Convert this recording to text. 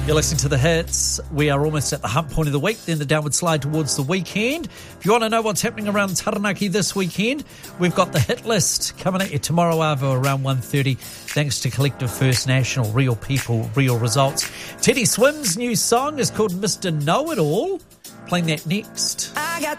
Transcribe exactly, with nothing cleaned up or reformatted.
You're listening to The Hits. We are almost at the hump point of the week, then the downward slide towards the weekend. If you want to know what's happening around Taranaki this weekend, we've got the hit list coming at you tomorrow Arvo around one thirty, thanks to Collective First National, Real People, Real Results. Teddy Swim's new song is called Mister Know-It-All. Playing that next. I got